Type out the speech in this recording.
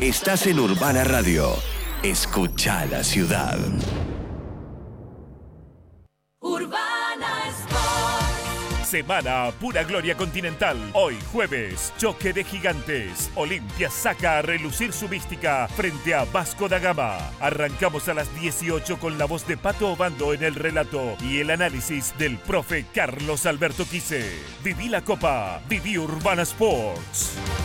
Estás en Urbana Radio. Escucha la ciudad. Urbana Sport. Semana Pura Gloria Continental. Hoy jueves, choque de gigantes. Olimpia saca a relucir su mística frente a Vasco da Gama. Arrancamos a las 18 con la voz de Pato Obando en el relato y el análisis del profe Carlos Alberto Quise. Viví la Copa, viví Urbana Sports.